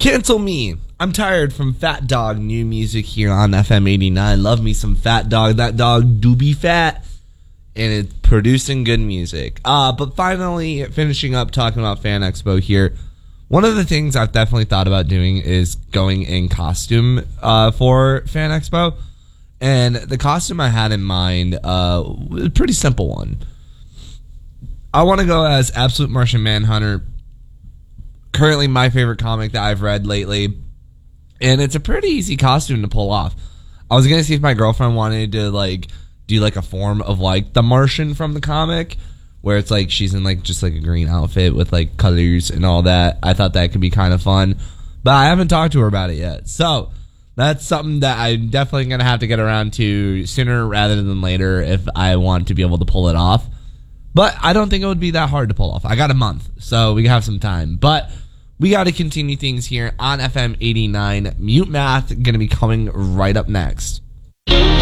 Cancel me. I'm tired from Fat Dog. New music here on FM 89. Love me some Fat Dog. That dog do be fat. And it's producing good music. But finally, finishing up talking about Fan Expo here. One of the things I've definitely thought about doing is going in costume for Fan Expo. And the costume I had in mind was a pretty simple one. I want to go as Absolute Martian Manhunter. Currently my favorite comic that I've read lately. And it's a pretty easy costume to pull off. I was going to see if my girlfriend wanted to do a form of the Martian from the comic, where it's she's in just a green outfit with colors and all that. I thought that could be kind of fun, but I haven't talked to her about it yet. So that's something that I'm definitely going to have to get around to sooner rather than later if I want to be able to pull it off. But I don't think it would be that hard to pull off. I got a month, so we have some time. But we got to continue things here on FM 89. Mute Math going to be coming right up next.